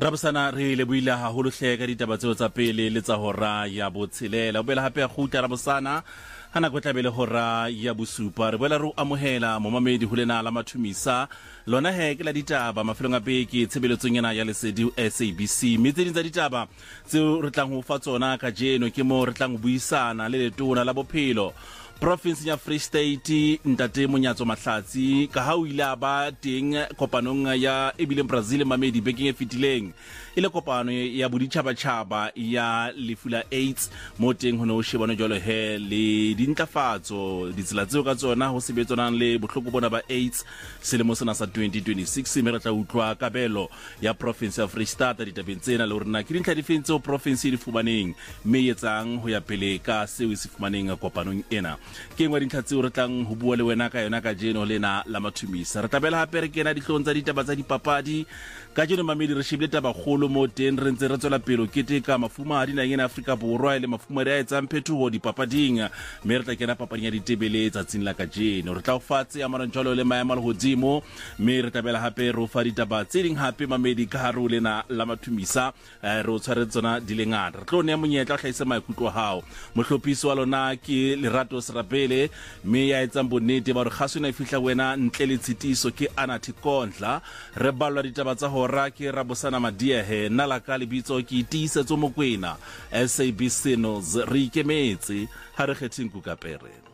Rabosana re le buile haholo hle ka ditaba tseo tsa pele le tsa hora ya botshelela o bela hape ya khuta Rabosana hana go tlabele hora ya bosupa re boela re amohela momamedi ho lena la mathumisa lona he ke la ditaba mafelong a beke tshebeletsong yana ya lesedi SABC metseng tsa ditaba tseo re tlang ho fa tsona ka jeno ke mo re tlang ho buisana le letona la bophelo province ya Free State ntate Monyatso Mahlatsi ka ha o ile ba teng kopanong ya ebile Brazil mamedi bekeng e fitileng ile kopano ya boditšhaba ya lefula AIDS mo teng ho no shebana jalo he le dintlafatso ditsela tseo ka tsona ho sebetsanang le bohloko bona ba AIDS selemo sena sa 2026 me re tla utlwa kabelo ya province ya Free State ditabeng tsena le rena ke dintlha difentse o province di fumaneng me etsang ho ya pele ka seo se fumaneng kopanong ena ke ngwa dintlha tseo re tlang ho bua le wena ka yona ka jeno lena la mathumisa re tabela hape re kena dihlong tsa ditaba tsa dipapadi ka jeno mamedi re shebile taba kgolo mo teng re ntse re tswela pelo kete ka mafumahadi na ngena Afrika Borwa ile mafumahadi a etsang phethoho dipapading me re tla kena papading ya ditebele tsatsing la ka jeno re tla o fatse amana jalo le maemo le hodimo me re tabela hape re o fa ditaba tse ding hape mamedi ka haro lena la mathumisa re o tshware tsona di le ngata re tlo ne monyetla o hlaisa maikutlo hao mohlopisi wa lona ke Lerato Serapele me ya etsang bonnete ba re khaso na fihla wena ntle le tshitiso ke Anathi Kondla re balwa ditaba tsa hora ke Rabosana Madia he nna la ka lebitso ke itisetso Mokwena SABC News re ikemetse ha re kgetheng ku kapere